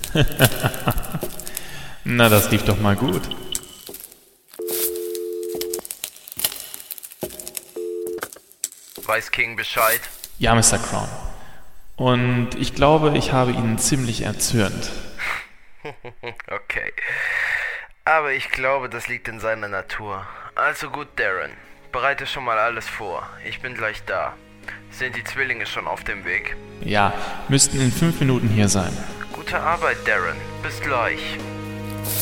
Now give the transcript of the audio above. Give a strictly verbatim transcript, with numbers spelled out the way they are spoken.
Na, das lief doch mal gut. Weiß King Bescheid? Ja, Mister Crown. Und ich glaube, ich habe ihn ziemlich erzürnt. Okay. Aber ich glaube, das liegt in seiner Natur. Also gut, Darren. Bereite schon mal alles vor. Ich bin gleich da. Sind die Zwillinge schon auf dem Weg? Ja, müssten in fünf Minuten hier sein. Gute Arbeit, Darren. Bis gleich.